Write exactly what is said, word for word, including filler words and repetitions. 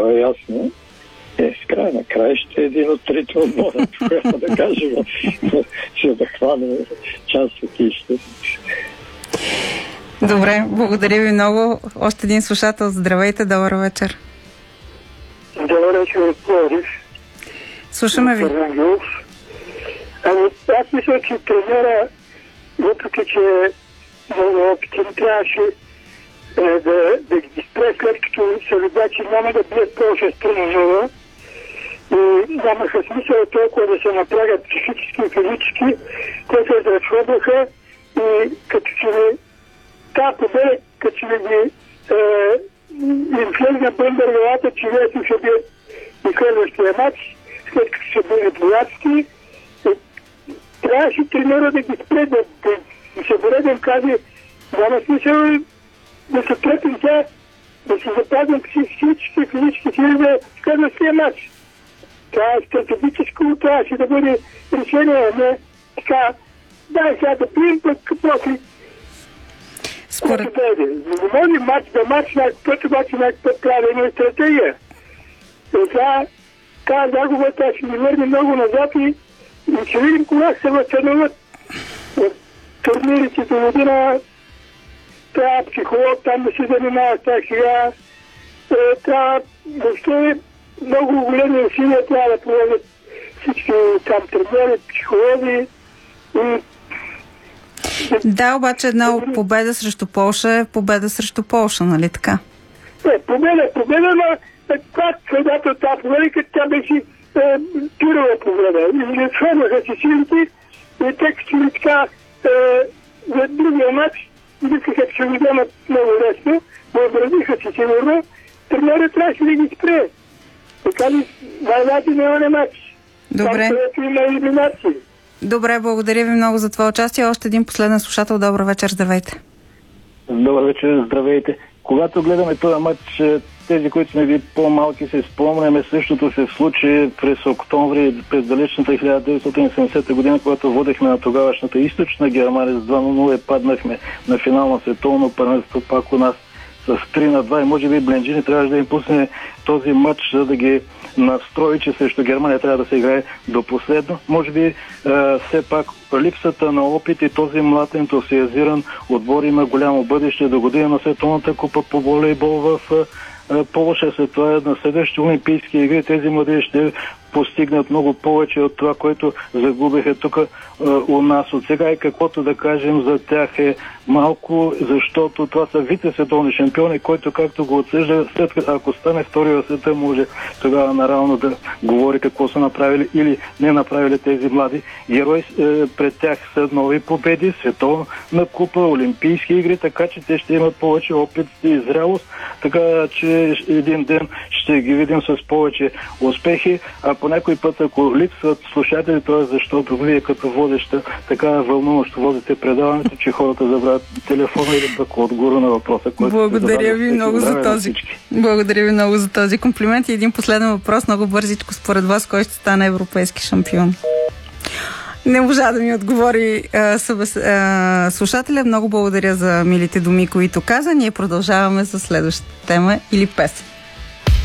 това е ясно. Е, в края на края ще е един от трите отбора, тогава да кажем, че да хванем част от истина. Добре, благодаря ви много. Още един слушател, здравейте, добър вечер. Добър вечер от Пловдив. Слушаме ви. Ами, аз мисля, че тренера, въпреки че много опитен, трябваше е, да, да ги спре, след като се видя, че няма да бият Полша с три на нула и нямаха смисъл толкова да се напрягат психически и физически, които изразходваха и като че ли тази победа, като че ли ги е, им влезна бъмбър главата, че лесно ще бият и следващия матч, след като ще бъдат двояцки. Трябваше тренера да ги спре, да, да, да се бъде да им каже, няма смисъл да се трепим тя, да се запазим психически и физически сили за следващия матч. Това е стратегическо, трябваше да бъде решение, не така, дай сега да прием, пък после Според... Не може матч да матч някакъв път, обаче някакъв път трябва да има стратегия. И сега тази загубата ще ни върне много назад и, и ще видим кога се възстановят от турнирите до година. Трябва психолог там да се занимава с тях сега. Трябва въобще много големи усилия трябва да положат всички там тренери, психологи и Да, обаче една победа срещу Полша е победа срещу Полша, нали така? Е, победа, победа, но как когато тази победа, като тя беше е, пирова победа. И не сходваха си силите и те като ли така е, за другия матч мислиха, че го вземат много лесно, въобразиха си сигурно, тренерът трябваше да ги спре. Така ли, най-лати няма матч. Добре. Там има елиминации. Добре, благодаря ви много за това участие. Още един последен слушател. Добър вечер, здравейте. Добър вечер, здравейте. Когато гледаме този матч, тези, които сме ви по-малки, се спомняме, същото се случи през октомври, през далечната хиляда деветстотин и седемдесета година, когато водехме на тогавашната източна Германия с два на нула и паднахме на финал на световно първенство пак у нас с три на два и може би Бленджини трябваше да им пусне този матч, за да ги настрои, че срещу Германия трябва да се играе до последно. Може би е, все пак липсата на опит и този млад ентусиазиран отбор има голямо бъдеще до година на световната купа по волейбол в е, Полша. След това на следващите олимпийски игри тези младежи ще постигнат много повече от това, което загубиха тук е, у нас. От сега и каквото да кажем за тях е малко, защото това са вице-световни шампиони, който както го отсъжда, след като ако стане втори в света, може тогава наравно да говори какво са направили или не направили тези млади герои. Е, пред тях са нови победи, световна купа, олимпийски игри, така че те ще имат повече опит и зрялост, така че един ден ще ги видим с повече успехи. А по някой път, ако липсват слушатели, това е защото вие като водеща така вълнуващо водите предаването, че хората забравят телефона или пък отговора на въпроса, който Благодаря ви много за този. Благодаря ви много за този комплимент. И един последен въпрос, много бързичко според вас, кой ще стане европейски шампион? Не можа да ми отговори а, събес, а, слушателя. Много благодаря за милите думи, които каза. Ние продължаваме с следващата тема или песен.